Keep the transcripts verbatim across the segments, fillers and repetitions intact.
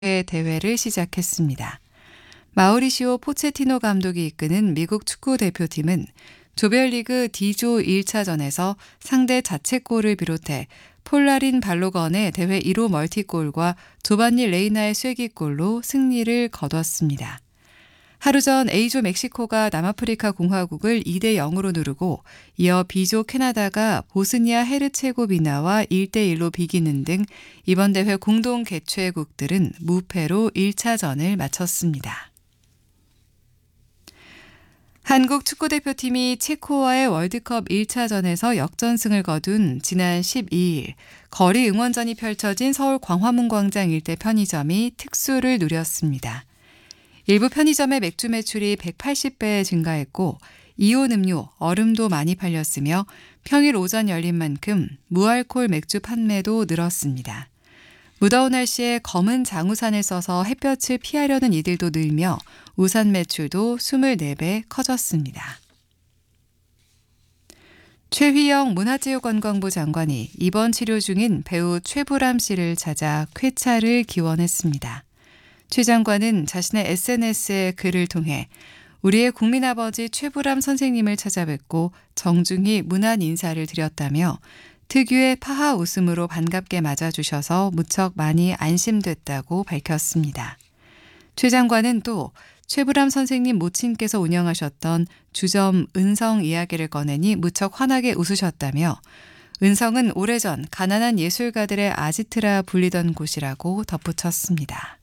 대회를 시작했습니다. 마우리시오 포체티노 감독이 이끄는 미국 축구 대표팀은 조별리그 D조 일 차전에서 상대 자책골을 비롯해 폴라린 발로건의 대회 일 호 멀티골과 조반니 레이나의 쐐기골로 승리를 거뒀습니다. 하루 전 A조 멕시코가 남아프리카 공화국을 이 대 영으로 누르고 이어 B조 캐나다가 보스니아 헤르체고비나와 일 대 일로 비기는 등 이번 대회 공동 개최국들은 무패로 일 차전을 마쳤습니다. 한국 축구대표팀이 체코와의 월드컵 일 차전에서 역전승을 거둔 지난 십이 일 거리 응원전이 펼쳐진 서울 광화문 광장 일대 편의점이 특수를 누렸습니다. 일부 편의점의 맥주 매출이 백팔십 배 증가했고 이온 음료, 얼음도 많이 팔렸으며 평일 오전 열린 만큼 무알콜 맥주 판매도 늘었습니다. 무더운 날씨에 검은 장우산을 써서 햇볕을 피하려는 이들도 늘며 우산 매출도 이십사 배 커졌습니다. 최휘영 문화체육관광부 장관이 입원 치료 중인 배우 최불암 씨를 찾아 쾌차를 기원했습니다. 최 장관은 자신의 에스엔에스에 글을 통해 우리의 국민아버지 최불암 선생님을 찾아뵙고 정중히 문안 인사를 드렸다며 특유의 파하 웃음으로 반갑게 맞아주셔서 무척 많이 안심됐다고 밝혔습니다. 최 장관은 또 최불암 선생님 모친께서 운영하셨던 주점 은성 이야기를 꺼내니 무척 환하게 웃으셨다며 은성은 오래전 가난한 예술가들의 아지트라 불리던 곳이라고 덧붙였습니다.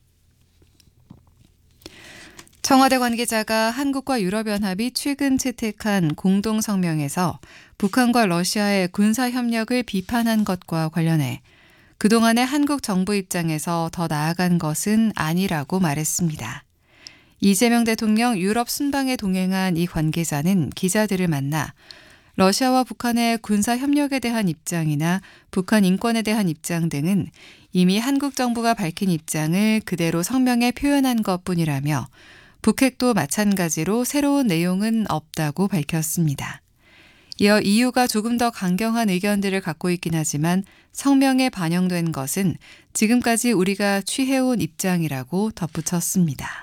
청와대 관계자가 한국과 유럽연합이 최근 채택한 공동성명에서 북한과 러시아의 군사협력을 비판한 것과 관련해 그동안의 한국 정부 입장에서 더 나아간 것은 아니라고 말했습니다. 이재명 대통령 유럽 순방에 동행한 이 관계자는 기자들을 만나 러시아와 북한의 군사협력에 대한 입장이나 북한 인권에 대한 입장 등은 이미 한국 정부가 밝힌 입장을 그대로 성명에 표현한 것뿐이라며 북핵도 마찬가지로 새로운 내용은 없다고 밝혔습니다. 이어 이유가 조금 더 강경한 의견들을 갖고 있긴 하지만 성명에 반영된 것은 지금까지 우리가 취해온 입장이라고 덧붙였습니다.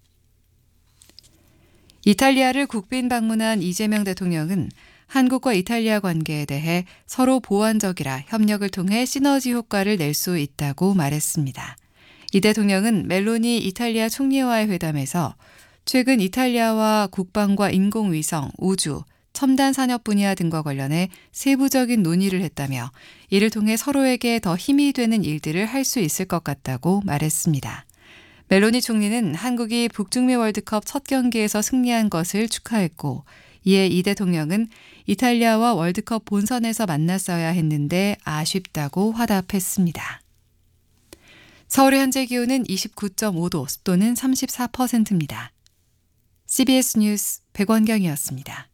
이탈리아를 국빈 방문한 이재명 대통령은 한국과 이탈리아 관계에 대해 서로 보완적이라 협력을 통해 시너지 효과를 낼 수 있다고 말했습니다. 이 대통령은 멜로니 이탈리아 총리와의 회담에서 최근 이탈리아와 국방과 인공위성, 우주, 첨단 산업 분야 등과 관련해 세부적인 논의를 했다며 이를 통해 서로에게 더 힘이 되는 일들을 할 수 있을 것 같다고 말했습니다. 멜로니 총리는 한국이 북중미 월드컵 첫 경기에서 승리한 것을 축하했고 이에 이 대통령은 이탈리아와 월드컵 본선에서 만났어야 했는데 아쉽다고 화답했습니다. 서울의 현재 기온은 이십구 점 오 도, 습도는 삼십사 퍼센트입니다. 씨비에스 뉴스 백원경이었습니다.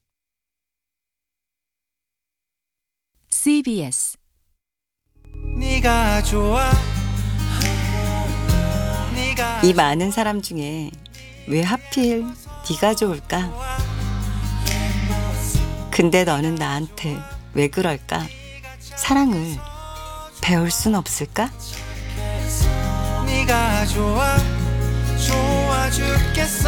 씨비에스 네가 좋아. 네가 이 많은 사람 중에 왜 하필 네가 좋을까? 근데 너는 나한테 왜 그럴까? 사랑을 배울 순 없을까? 네가 좋아. 좋아 죽겠어.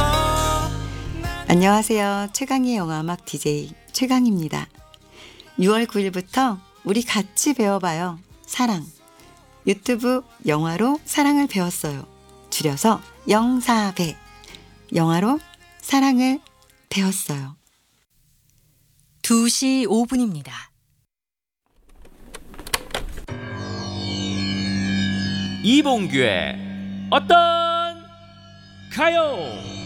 안녕하세요. 최강의 영화음악 디제이 최강입니다. 유월 구일부터 우리 같이 배워봐요. 사랑. 유튜브 영화로 사랑을 배웠어요. 줄여서 영사배. 영화로 사랑을 배웠어요. 두 시 오 분입니다. 이봉규의 어떤 가요?